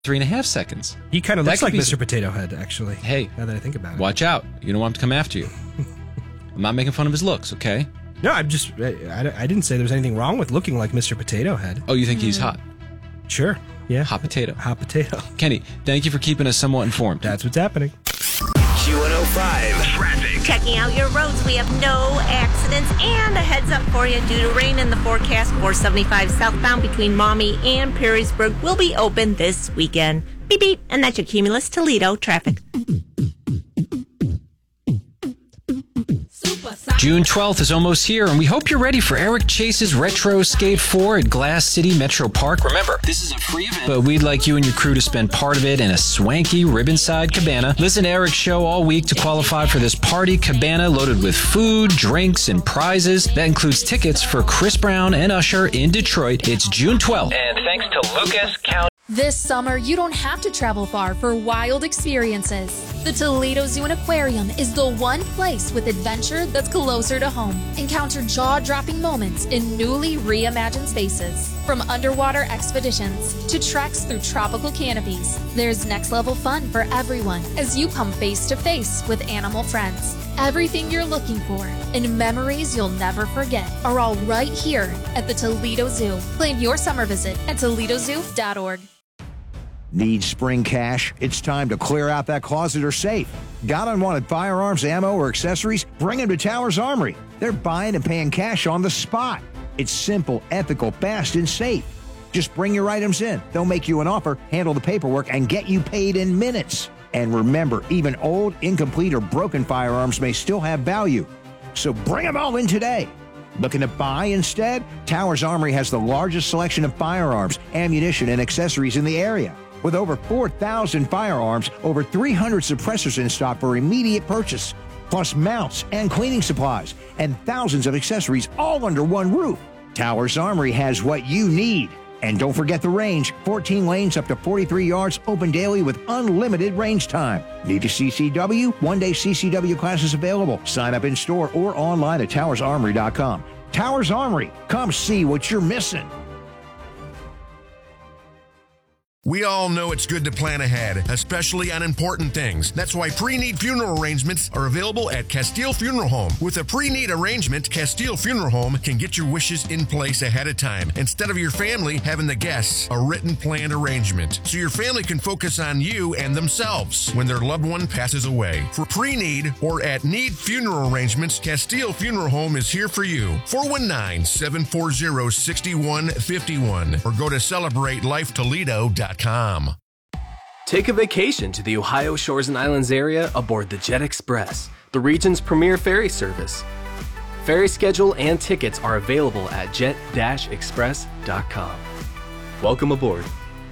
3.5 seconds. He kind of That looks could like be Mr. Potato Head, actually. Hey, now that I think about it. Watch out. You don't want him to come after you. I'm not making fun of his looks, okay? No, I didn't say there was anything wrong with looking like Mr. Potato Head. Oh, you think he's hot? Sure, yeah. Hot potato. Hot potato. Kenny, thank you for keeping us somewhat informed. That's what's happening. Q105 Traffic. Checking out your roads, we have no accidents and a heads up for you due to rain in the forecast. 475 southbound between Maumee and Perrysburg will be open this weekend. Beep, beep. And that's your Cumulus Toledo traffic. June 12th is almost here, and we hope you're ready for Eric Chase's Retro Skate 4 at Glass City Metro Park. Remember, this is a free event, but we'd like you and your crew to spend part of it in a swanky ribbon-side cabana. Listen to Eric's show all week to qualify for this party cabana loaded with food, drinks, and prizes. That includes tickets for Chris Brown and Usher in Detroit. It's June 12th. And thanks to Lucas County. This summer, you don't have to travel far for wild experiences. The Toledo Zoo and Aquarium is the one place with adventure that's closer to home. Encounter jaw-dropping moments in newly reimagined spaces. From underwater expeditions to treks through tropical canopies, there's next-level fun for everyone as you come face-to-face with animal friends. Everything you're looking for and memories you'll never forget are all right here at the Toledo Zoo. Plan your summer visit at toledozoo.org. Need spring cash? It's time to clear out that closet or safe. Got unwanted firearms, ammo, or accessories? Bring them to Towers Armory. They're buying and paying cash on the spot. It's simple, ethical, fast, and safe. Just bring your items in. They'll make you an offer, handle the paperwork, and get you paid in minutes. And remember, even old, incomplete, or broken firearms may still have value. So bring them all in today. Looking to buy instead? Towers Armory has the largest selection of firearms, ammunition, and accessories in the area. With over 4,000 firearms, over 300 suppressors in stock for immediate purchase, plus mounts and cleaning supplies, and thousands of accessories all under one roof. Towers Armory has what you need. And don't forget the range, 14 lanes up to 43 yards, open daily with unlimited range time. Need a CCW? One-day CCW classes available. Sign up in store or online at towersarmory.com. Towers Armory, come see what you're missing. We all know it's good to plan ahead, especially on important things. That's why pre-need funeral arrangements are available at Castile Funeral Home. With a pre-need arrangement, Castile Funeral Home can get your wishes in place ahead of time, instead of your family having the guests a written planned arrangement, so your family can focus on you and themselves when their loved one passes away. For pre-need or at need funeral arrangements, Castile Funeral Home is here for you. 419-740-6151 or go to CelebrateLifeToledo.com. Take a vacation to the Ohio Shores and Islands area aboard the Jet Express, the region's premier ferry service. Ferry schedule and tickets are available at jet-express.com. Welcome aboard.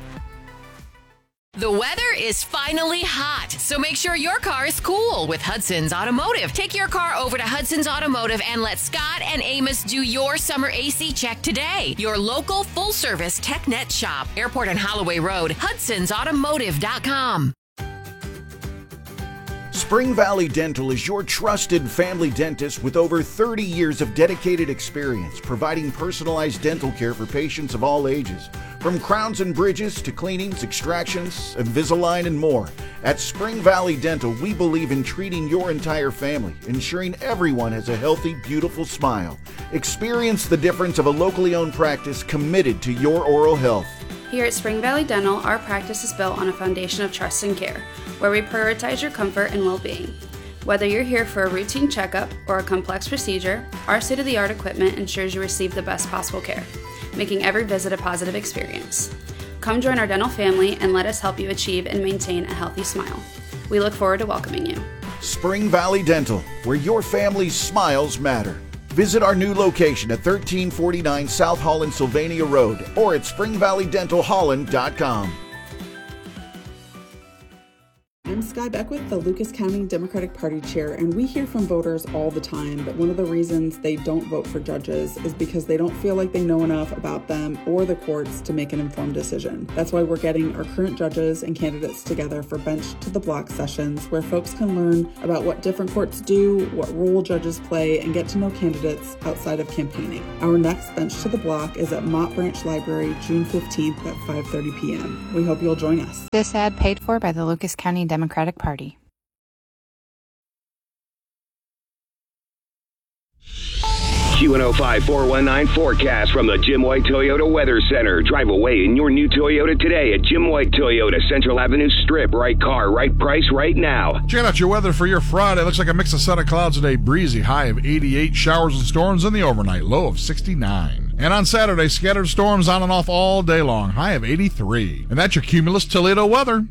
The weather is finally hot, so make sure your car is cool with Hudson's Automotive. Take your car over to Hudson's Automotive and let Scott and Amos do your summer AC check today. Your local full-service TechNet shop. Airport and Holloway Road, hudsonsautomotive.com. Spring Valley Dental is your trusted family dentist with over 30 years of dedicated experience, providing personalized dental care for patients of all ages. From crowns and bridges to cleanings, extractions, Invisalign, and more. At Spring Valley Dental, we believe in treating your entire family, ensuring everyone has a healthy, beautiful smile. Experience the difference of a locally owned practice committed to your oral health. Here at Spring Valley Dental, our practice is built on a foundation of trust and care, where we prioritize your comfort and well-being. Whether you're here for a routine checkup or a complex procedure, our state-of-the-art equipment ensures you receive the best possible care, making every visit a positive experience. Come join our dental family and let us help you achieve and maintain a healthy smile. We look forward to welcoming you. Spring Valley Dental, where your family's smiles matter. Visit our new location at 1349 South Holland Sylvania Road or at springvalleydentalholland.com. I'm Sky Beckwith, the Lucas County Democratic Party chair, and we hear from voters all the time that one of the reasons they don't vote for judges is because they don't feel like they know enough about them or the courts to make an informed decision. That's why we're getting our current judges and candidates together for Bench to the Block sessions, where folks can learn about what different courts do, what role judges play, and get to know candidates outside of campaigning. Our next Bench to the Block is at Mott Branch Library, June 15th at 5:30 p.m. We hope you'll join us. This ad paid for by the Lucas County Democratic Party. Q105 419 forecast from the Jim White Toyota Weather Center. Drive away in your new Toyota today at Jim White Toyota, Central Avenue Strip. Right car, right price, right now. Check out your weather for your Friday. Looks like a mix of sun and clouds today. Breezy, high of 88, showers and storms in the overnight, low of 69. And on Saturday, scattered storms on and off all day long, high of 83. And that's your Cumulus Toledo weather.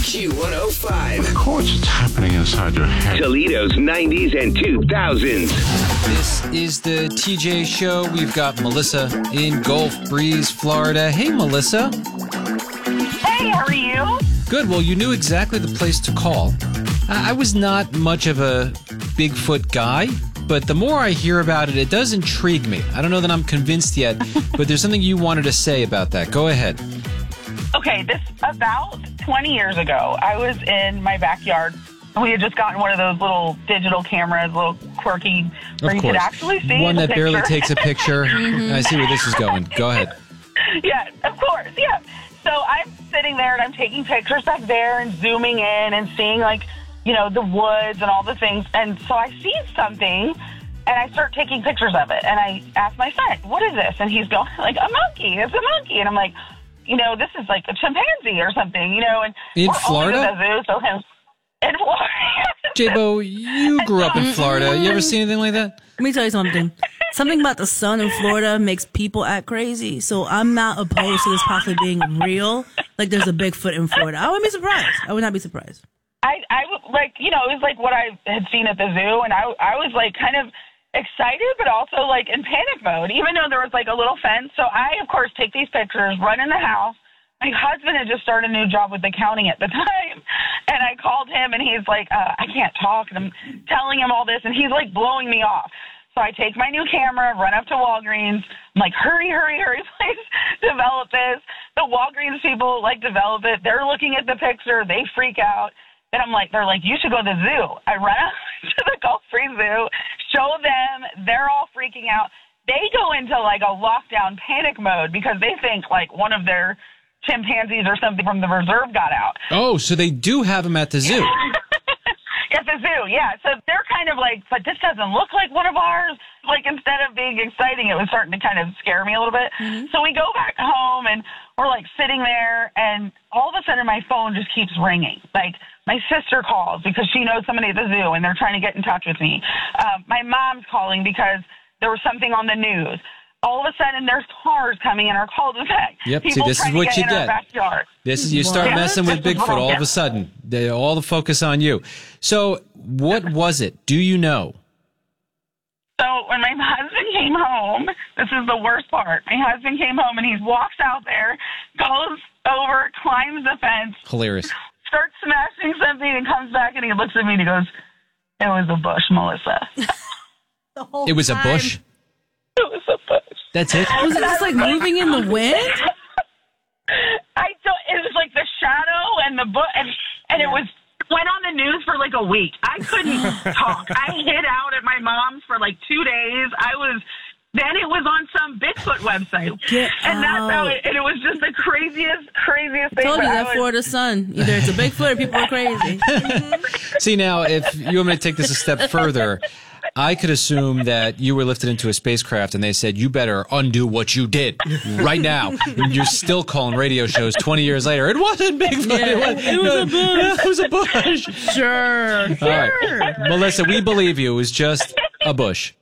Q105. Of course, it's happening inside your head. Toledo's 90s and 2000s. This is the TJ Show. We've got Melissa in Gulf Breeze, Florida. Hey, Melissa. Hey, how are you? Good. Well, you knew exactly the place to call. I was not much of a Bigfoot guy, but the more I hear about it, it does intrigue me. I don't know that I'm convinced yet, but there's something you wanted to say about that. Go ahead. Okay, this about 20 years ago, I was in my backyard. We had just gotten one of those little digital cameras, little quirky, where you could actually see one the that picture. barely takes a picture. I see where this is going. Go ahead. Yeah, of course, yeah. So I'm sitting there and I'm taking pictures back there and zooming in and seeing, like, you know, the woods and all the things. And so I see something and I start taking pictures of it. And I ask my son, what is this? And he's going, like, a monkey. It's a monkey. And I'm like, you know, this is like a chimpanzee or something, you know. And in Florida? At the zoo, so in Florida. J-Bo, you grew up in Florida. You ever seen anything like that? Let me tell you something. Something about the sun in Florida makes people act crazy. So I'm not opposed to this possibly being real. Like there's a Bigfoot in Florida. I wouldn't be surprised. I would not be surprised. I like, you know, it was like what I had seen at the zoo. And I was like kind of excited, but also like in panic mode, even though there was like a little fence. So I, of course, take these pictures, run in the house. My husband had just started a new job with accounting at the time, and I called him, and he's like, I can't talk, and I'm telling him all this, and he's like blowing me off. So I take my new camera, run up to Walgreens. I'm like, hurry, please develop this. The Walgreens people like develop it. They're looking at the picture. They freak out. Then I'm like, they're like, you should go to the zoo. I run up to the Gulf Breeze Zoo, show them. They're all freaking out. They go into like a lockdown panic mode because they think like one of their chimpanzees or something from the reserve got out. Oh, so they do have them at the zoo. At the zoo, yeah. So they're kind of like, but this doesn't look like one of ours. Like, instead of being exciting, it was starting to kind of scare me a little bit. Mm-hmm. So we go back home, and we're, like, sitting there, and all of a sudden my phone just keeps ringing. Like, my sister calls because she knows somebody at the zoo, and they're trying to get in touch with me. My mom's calling because there was something on the news. All of a sudden, there's cars coming in our cul-de-sac. Yep, people see, this is what you get. This is, you start messing with Bigfoot all of a sudden. All the focus on you. So, what was it? Do you know? So, when my husband came home, this is the worst part. My husband came home, and he walks out there, goes over, climbs the fence. Hilarious. Starts smashing something, and comes back, and he looks at me, and he goes, it was a bush, Melissa. It was a bush? It was a bush. That's it? Was it just like moving in the wind? It was like the shadow and the bush, and it went on the news for like a week. I couldn't talk. I hid out at my mom's for like 2 days. Then it was on some Bigfoot website. And that's how it was just the craziest thing. I told you that Florida sun. Either it's a Bigfoot or people are crazy. See, now, if you want me to take this a step further, I could assume that you were lifted into a spacecraft and they said, you better undo what you did right now. And you're still calling radio shows 20 years later. It wasn't Bigfoot. Yeah, it was a bush. It was a bush. Sure. All right. Melissa, we believe you. It was just a bush.